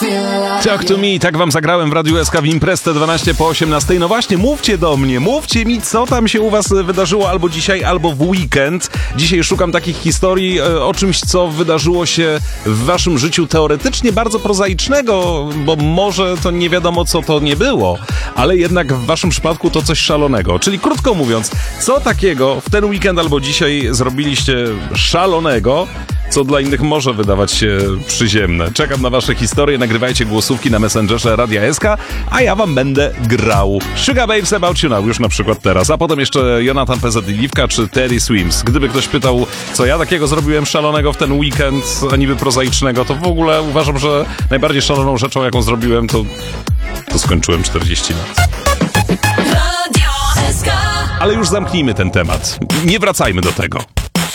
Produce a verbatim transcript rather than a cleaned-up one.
Talk to me, tak wam zagrałem w Radiu S K w Imprezę dwanaście po osiemnastej. No właśnie, mówcie do mnie, mówcie mi, co tam się u was wydarzyło albo dzisiaj, albo w weekend. Dzisiaj szukam takich historii o czymś, co wydarzyło się w waszym życiu teoretycznie bardzo prozaicznego, bo może to nie wiadomo, co to nie było, ale jednak w waszym przypadku to coś szalonego. Czyli krótko mówiąc, co takiego w ten weekend albo dzisiaj zrobiliście szalonego, co dla innych może wydawać się przyziemne. Czekam na wasze historie, nagrywajcie głosówki na Messengerze Radia S K, a ja wam będę grał. Sugar Babes About You Now już na przykład teraz, a potem jeszcze Jonathan P Z i Liwka czy Terry Swims. Gdyby ktoś pytał, co ja takiego zrobiłem szalonego w ten weekend, a niby prozaicznego, to w ogóle uważam, że najbardziej szaloną rzeczą, jaką zrobiłem, to, to skończyłem czterdzieści lat. Ale już zamknijmy ten temat. Nie wracajmy do tego.